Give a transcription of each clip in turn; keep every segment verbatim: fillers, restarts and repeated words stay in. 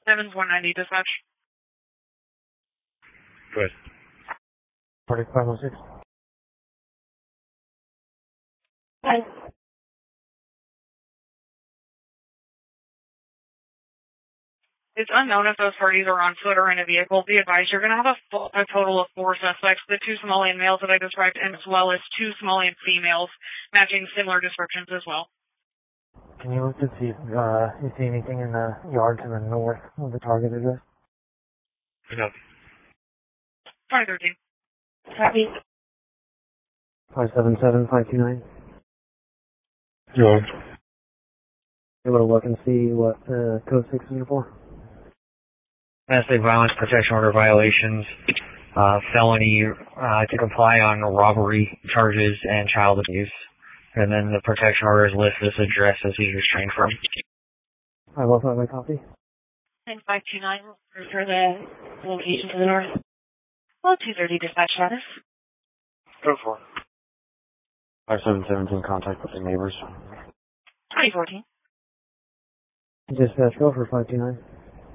Evans one ninety, dispatch. Good. forty-five oh six. Hi. It's unknown if those parties are on foot or in a vehicle. Be advised, you're going to have a, full, a total of four suspects, the two Somalian males that I described, and as well as two Somalian females, matching similar descriptions as well. Can you look to see if uh, you see anything in the yard to the north of the target address? No. twenty thirteen. Copy. five seven seven, five two nine. You're Able to look and see what uh, code six is for? Domestic violence protection order violations, uh, felony uh, to comply on robbery charges and child abuse. And then the protection orders list this address as he's restrained from. I will have my copy. And five two nine for the location to the north. Well, two thirty dispatch status. Go for it. five seven seventeen, contact with the neighbors. twenty fourteen. Dispatch, go for five two nine.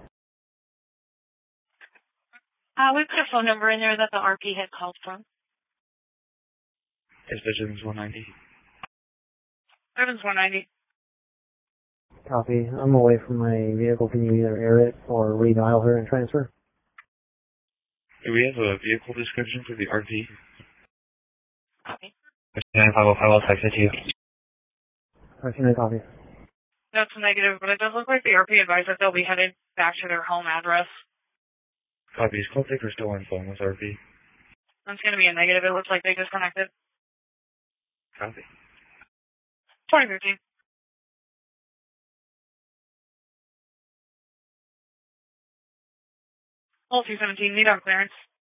Uh, we put a phone number in there that the R P had called from. Dispatch Evans one ninety. Evans one ninety. Copy. I'm away from my vehicle. Can you either air it or redial her and transfer? Do we have a vehicle description for the R P? Copy. nine five oh five, I'll text it to you. five two nine, copy. That's a negative, but it does look like the R P advised that they'll be headed back to their home address. Copy. Is call taker still on phone with R P? That's going to be a negative. It looks like they disconnected. Copy. twenty thirteen. All two seventeen, need on clearance.